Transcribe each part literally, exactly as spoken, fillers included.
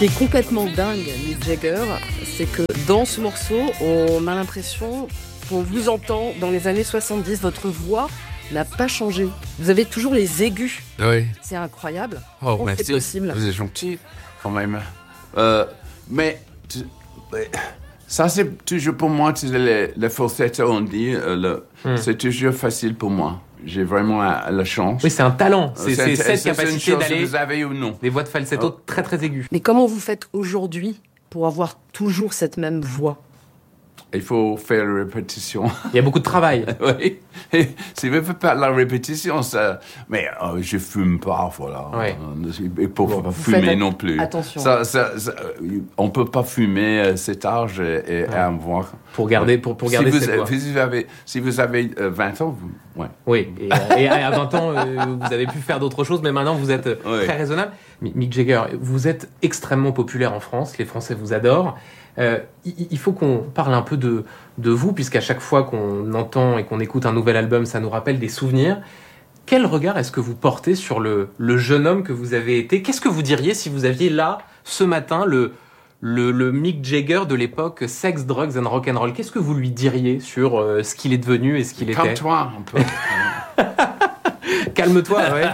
qui est complètement dingue, Mick Jagger, c'est que dans ce morceau, on a l'impression qu'on vous entend dans les années soixante-dix. Votre voix n'a pas changé. Vous avez toujours les aigus. Oui. C'est incroyable. Oh, Comment merci. c'est possible? Vous êtes gentil, quand même. Euh, mais, tu, ça, c'est toujours pour moi, tu sais, le, le falsetto, on dit, euh, le, mm. c'est toujours facile pour moi. J'ai vraiment la, la chance. Oui, c'est un talent. C'est, c'est, c'est cette capacité c'est une chose d'aller. Que vous avez ou non. Des voix de falsetto oh. très très aiguës. Mais comment vous faites aujourd'hui pour avoir toujours cette même voix? Il faut faire la répétition. Il y a beaucoup de travail. Oui. Et si vous faites pas la répétition, ça. Mais euh, je fume pas, voilà. Oui. Et pour bon, fumer non plus. Attention. Ça, ça, ça, on peut pas fumer à cet âge et, et ouais. avoir. Pour garder, pour, pour garder si cette vous, voix. Si vous avez, si vous avez euh, vingt ans, vous, ouais. Oui. Et, et à vingt ans, euh, vous avez pu faire d'autres choses, mais maintenant vous êtes oui. très raisonnable. Mick Jagger, vous êtes extrêmement populaire en France. Les Français vous adorent. Euh, il faut qu'on parle un peu de, de vous, puisqu'à chaque fois qu'on entend et qu'on écoute un nouvel album, ça nous rappelle des souvenirs. Quel regard est-ce que vous portez sur le, le jeune homme que vous avez été? Qu'est-ce que vous diriez si vous aviez là, ce matin, le, le, le Mick Jagger de l'époque Sex, Drugs and Rock'n'Roll? Qu'est-ce que vous lui diriez sur euh, ce qu'il est devenu et ce qu'il était? Calme-toi un peu. Calme-toi, ouais.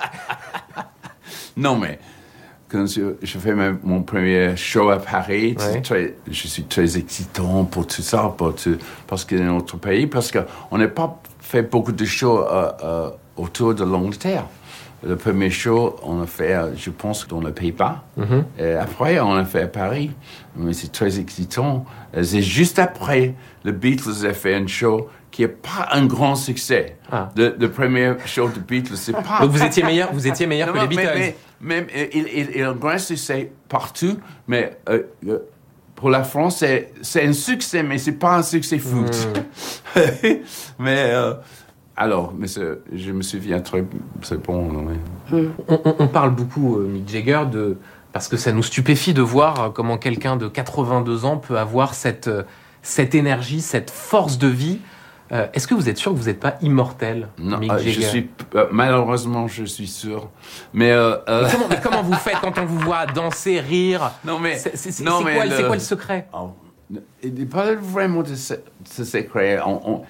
Non, mais... Quand je, je fais ma, mon premier show à Paris, ouais. très, je suis très excitant pour tout ça, pour tout, parce que dans notre pays, parce qu'on n'a pas fait beaucoup de shows euh, euh, autour de l'Angleterre. Le premier show, on a fait, je pense, dans le Pays-Bas. Mm-hmm. Et après, on a fait à Paris. Mais c'est très excitant. C'est juste après, les Beatles ont fait un show qui n'est pas un grand succès. Ah. Le, le premier show de Beatles, c'est pas... Donc vous étiez meilleur, vous étiez meilleur non, que les Beatles. Mais, mais, même, il, il, il a un grand succès partout, mais euh, pour la France, c'est, c'est un succès, mais c'est pas un succès foot. Mm. mais... Euh, Alors, mais je me souviens très... C'est bon, non, mais... Mm. On, on, on parle beaucoup, euh, Mick Jagger, de... parce que ça nous stupéfie de voir comment quelqu'un de quatre-vingt-deux ans peut avoir cette, cette énergie, cette force de vie. Euh, est-ce que vous êtes sûr que vous n'êtes pas immortel, non, Mick euh, Jagger? Je suis, euh, malheureusement, je suis sûr. Mais, euh, euh... mais, comment, mais comment vous faites quand on vous voit danser, rire? Non, mais... C'est, c'est, c'est, non, c'est, mais quoi, le... c'est quoi le secret? Oh, il n'est pas vraiment de ce, ce secret. On, on,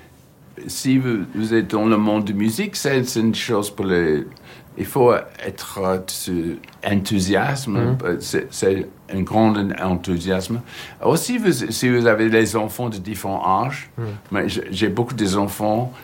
si vous, vous êtes dans le monde de musique, c'est, c'est une chose pour les... Il faut être euh, enthousiasme, mmh. c'est, c'est un grand enthousiasme. Aussi, vous, si vous avez des enfants de différents âges, mmh. mais j'ai beaucoup d'enfants,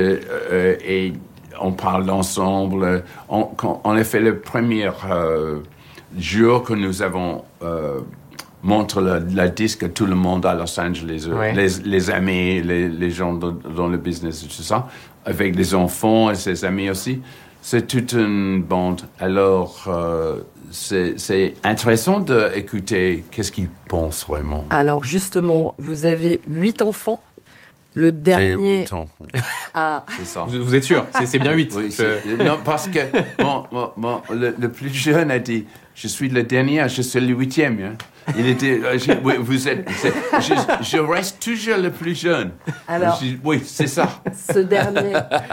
euh, et on parle ensemble. On, quand on a fait le premier euh, jour que nous avons euh, montré la, la disque à tout le monde à Los Angeles, ouais. les, les amis, les, les gens dans, dans le business et tout ça, avec les enfants et ses amis aussi. C'est toute une bande. Alors, euh, c'est, c'est intéressant d'écouter qu'est-ce qu'ils pensent vraiment. Alors, justement, vous avez huit enfants. Le dernier... huit enfants. Ah. C'est ça. Vous, vous êtes sûr? C'est, c'est bien huit. Oui, c'est... Non, parce que bon, bon, bon, le, le plus jeune a dit, je suis le dernier, je suis le huitième. Hein. Il était, je, oui, vous êtes, je, je reste toujours le plus jeune. Alors, je, oui, c'est ça. Ce dernier,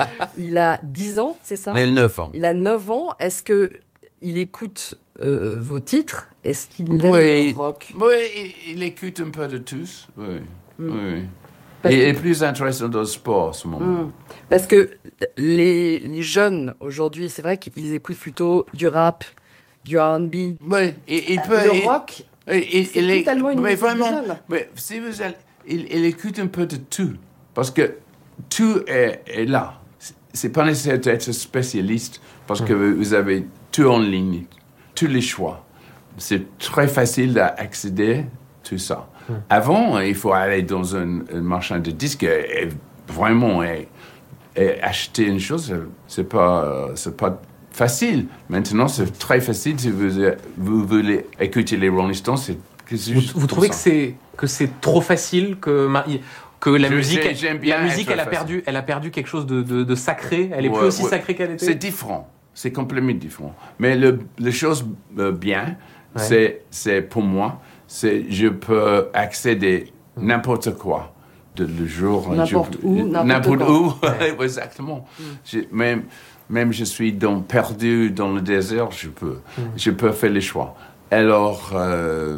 il a dix ans, c'est ça? Il a neuf ans. Il a neuf ans. Est-ce que il écoute euh, vos titres? Est-ce qu'il aime oui, le rock? Oui, il, il écoute un peu de tous. Oui, mm. oui. Parce il que... est plus intéressant dans le sport en ce moment. Mm. Parce que les, les jeunes aujourd'hui, c'est vrai qu'ils écoutent plutôt du rap, du R and B. Oui, il, il peut. Le il, rock. Il, il, c'est il est, totalement une mais musique vraiment, de jeune. mais si vous allez, il, il écoute un peu de tout, parce que tout est, est là. C'est pas nécessaire d'être spécialiste, parce que mmh. vous avez tout en ligne, tous les choix. C'est très facile d'accéder à tout ça. Mmh. Avant, il faut aller dans un, un marchand de disques et vraiment et, et acheter une chose. C'est pas, c'est pas facile. Maintenant, c'est très facile. Si vous, vous voulez écouter les Rolling Stones, c'est, c'est vous, vous trouvez que c'est, que c'est trop facile, que, que la Je, musique, j'ai, j'aime bien la musique elle, a perdu, elle a perdu quelque chose de, de, de sacré? Elle est ouais, plus aussi ouais. sacrée qu'elle était? C'est différent. C'est complètement différent. Mais le, les choses euh, bien, ouais. c'est, c'est pour moi, c'est je peux accéder mmh. n'importe quoi. De le jour. N'importe je, où, n'importe, n'importe où. Ouais. Exactement. Mmh. J'ai, même, même je suis dans, perdu dans le désert, je peux. Mmh. Je peux faire les choix. Alors, euh,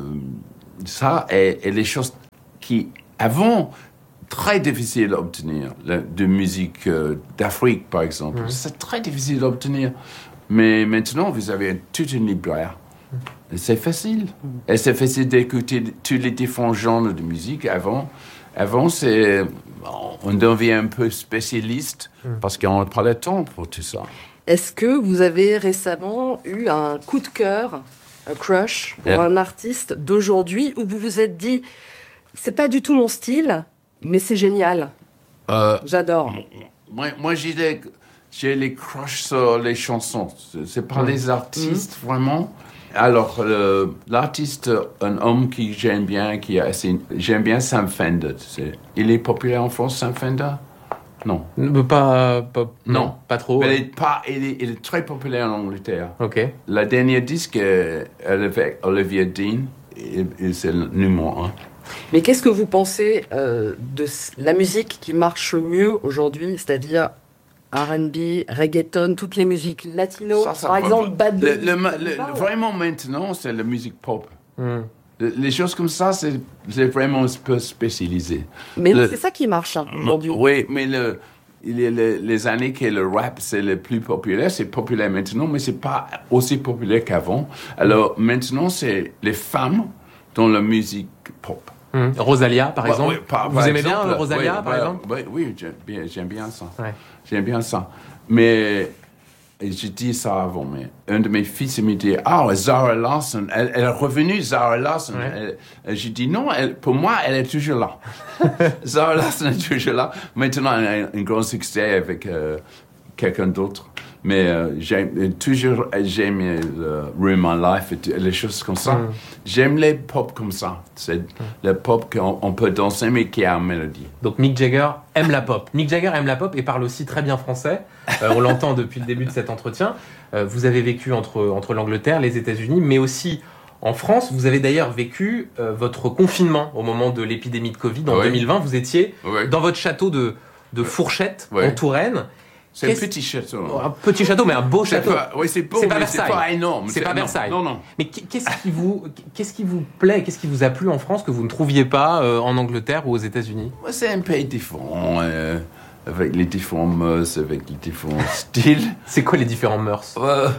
ça, et, et les choses qui, avant, très difficiles à obtenir, la, de musique euh, d'Afrique, par exemple, mmh. c'est très difficile à obtenir. Mais maintenant, vous avez toute une libraire. Mmh. Et c'est facile. Mmh. Et c'est facile d'écouter tous les différents genres de musique. Avant, avant c'est, on devient un peu spécialiste mmh. parce qu'on n'a pas le temps pour tout ça. Est-ce que vous avez récemment eu un coup de cœur, un crush pour yeah. un artiste d'aujourd'hui où vous vous êtes dit, c'est pas du tout mon style, mais c'est génial. Euh, J'adore. Moi, moi j'ai, les, j'ai les crushs sur les chansons. C'est, c'est pas mmh. les artistes, mmh. vraiment. Alors, euh, l'artiste, un homme qui j'aime bien, qui a assez, j'aime bien Sam Fender. C'est, il est populaire en France, Sam Fender? Non. Pas, pas, non. non, pas trop. Mais ouais. il, est pas, il, est, il est très populaire en Angleterre. Ok. La dernière disque, euh, avec Olivia Dean, et, et c'est le numéro un. Mais qu'est-ce que vous pensez euh, de la musique qui marche mieux aujourd'hui, c'est-à-dire R and B, reggaeton, toutes les musiques latino, ça, ça par exemple Bad Bunny. Le, le, le, vraiment maintenant, c'est la musique pop. Mm. Le, les choses comme ça, c'est, c'est vraiment un peu spécialisé. Mais le, c'est ça qui marche hein, aujourd'hui. Oui, mais le, il y a le, les années que le rap, c'est le plus populaire. C'est populaire maintenant, mais c'est pas aussi populaire qu'avant. Alors maintenant, c'est les femmes dans la musique pop. Mmh. Rosalia, par exemple. Ouais, par, Vous par aimez exemple, bien Rosalia, ouais, par ouais, exemple ouais, Oui, j'aime bien, j'aime bien ça. Ouais. J'aime bien ça. Mais j'ai dit ça avant, mais un de mes fils me dit, ah, oh, Zara Larsson, elle, elle est revenue, Zara Larsson. Ouais. Elle, elle, j'ai dit, non, elle, pour moi, elle est toujours là. Zara Larsson est toujours là. Maintenant, elle a un, un grand succès avec euh, quelqu'un d'autre. Mais euh, j'aime toujours, j'aime le Room My Life et les choses comme ça. Mm. J'aime les pop comme ça. C'est mm. le pop qu'on on peut danser, mais qui a une mélodie. Donc Mick Jagger aime la pop. Mick Jagger aime la pop et parle aussi très bien français. Euh, on l'entend depuis le début de cet entretien. Euh, vous avez vécu entre, entre l'Angleterre, les États-Unis, mais aussi en France. Vous avez d'ailleurs vécu euh, votre confinement au moment de l'épidémie de Covid en oui. deux mille vingt. Vous étiez oui. dans votre château de, de Fourchette oui. en Touraine. C'est Qu'est-ce... un petit château. Un petit château, mais un beau c'est château. Pas, oui, c'est beau, c'est pas mais Versailles. C'est pas énorme. C'est, c'est pas Versailles. Non, non. Mais qu'est-ce qui vous, qu'est-ce qui vous plaît, qu'est-ce qui vous a plu en France que vous ne trouviez pas euh, en Angleterre ou aux États-Unis? Moi, c'est un pays différent, euh, avec les différents mœurs, avec les différents styles. C'est quoi les différents mœurs? euh...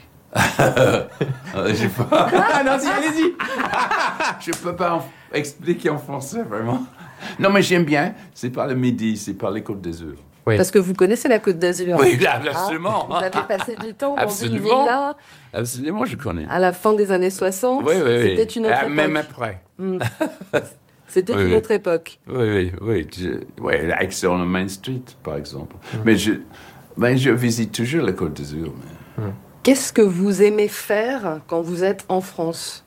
euh, Je sais pas. Ah non, si, allez-y. Je peux pas en... expliquer en français, vraiment. Non, mais j'aime bien. C'est pas le Midi, c'est pas les Côtes d'Azur. Oui. Parce que vous connaissez la Côte d'Azur. Oui, absolument. Ah, vous avez passé du temps dans une villa. Absolument, je connais. À la fin des années soixante. Oui, oui, oui. C'était une autre ah, époque. Même après. Mmh. C'était oui, une oui. autre époque. Oui, oui, oui. Je, oui, sur le Main Street, par exemple. Mmh. Mais je, ben, je visite toujours la Côte d'Azur. Mais... Mmh. Qu'est-ce que vous aimez faire quand vous êtes en France?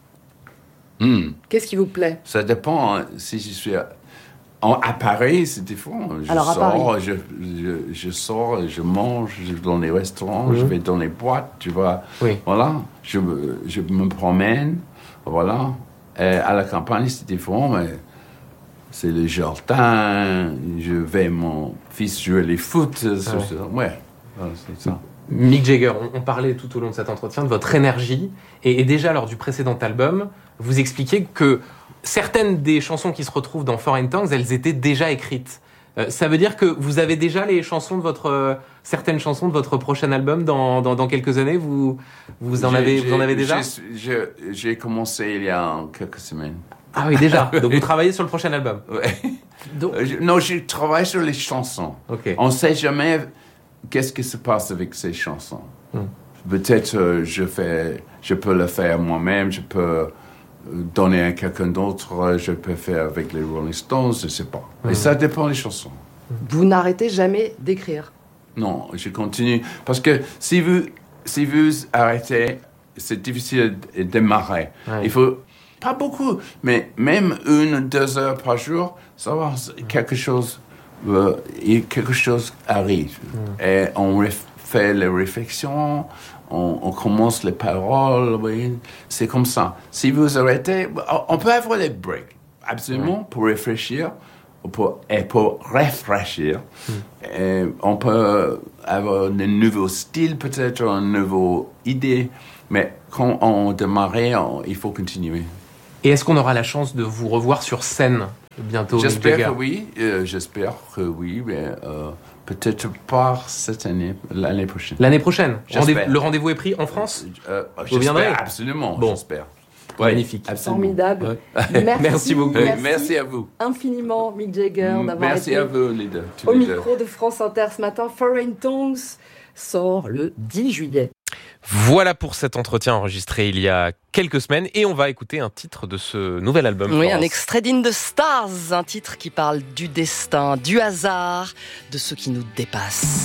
mmh. Qu'est-ce qui vous plaît? Ça dépend. Hein, si je suis... À... En, à Paris, c'est différent. Je Alors, sors, je, je, je sors, je mange je vais dans les restaurants, mmh. je vais dans les boîtes, tu vois. Oui. Voilà, je, je me promène, voilà. Et à la campagne, c'est différent, mais c'est le jardin, je vais mon fils jouer les foot, ouais, c'est, ouais, c'est ça. Mick Jagger, on, on parlait tout au long de cet entretien de votre énergie, et, et déjà lors du précédent album, vous expliquiez que certaines des chansons qui se retrouvent dans Foreign Tongues, elles étaient déjà écrites. Euh, ça veut dire que vous avez déjà les chansons de votre, euh, certaines chansons de votre prochain album dans, dans, dans quelques années. Vous, vous en avez, vous en avez déjà. J'ai, j'ai commencé il y a quelques semaines. Ah oui, déjà. Donc vous travaillez sur le prochain album. Ouais. Donc... Non, je travaille sur les chansons. Okay. On ne sait jamais qu'est-ce qui se passe avec ces chansons. Hmm. Peut-être euh, je fais, je peux le faire moi-même. Je peux donner à quelqu'un d'autre, je peux faire avec les Rolling Stones, je ne sais pas. Mmh. Et ça dépend des chansons. Vous n'arrêtez jamais d'écrire? Non, je continue. Parce que si vous, si vous arrêtez, c'est difficile de démarrer. Ouais. Il faut, pas beaucoup, mais même une, deux heures par jour, ça va, quelque chose, euh, quelque chose arrive. Mmh. Et on fait les réflexions, On, on commence les paroles, oui, c'est comme ça. Si vous arrêtez, on peut avoir les breaks, absolument, ouais. pour réfléchir, pour, et pour réfléchir. Mm. Et on peut avoir un nouveau style, peut-être, une nouvelle idée, Mais quand on démarrait, on, il faut continuer. Et est-ce qu'on aura la chance de vous revoir sur scène bientôt? J'espère que oui, euh, j'espère que oui, mais euh, peut-être pas cette année, l'année prochaine. L'année prochaine. J'espère. Rendez- le rendez-vous est pris en France? Euh, Vous viendrez? J'espère, absolument, Bon. j'espère. Ouais, magnifique. Absolument. Formidable. Ouais. Merci, Merci beaucoup. Merci, Merci à vous. infiniment, Mick Jagger, d'avoir Merci été à vous, les deux. tous au les deux. micro de France Inter ce matin. Foreign Tongues sort le dix juillet. Voilà pour cet entretien enregistré il y a quelques semaines et on va écouter un titre de ce nouvel album. Oui, Florence. un extrait d'In the Stars, un titre qui parle du destin, du hasard, de ce qui nous dépasse.